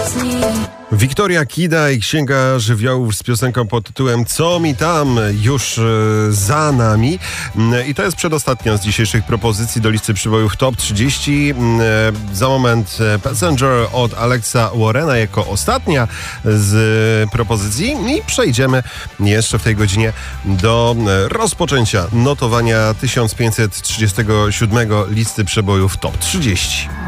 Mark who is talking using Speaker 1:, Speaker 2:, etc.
Speaker 1: Wiktoria Kida i Księga Żywiołów z piosenką pod tytułem Co mi tam już za nami. I to jest przedostatnia z dzisiejszych propozycji do listy przybojów Top 30. Za moment Passenger od Alexa Warrena jako ostatnia z propozycji i przejdziemy jeszcze w tej godzinie do rozpoczęcia notowania 1537 listy przebojów Top 30.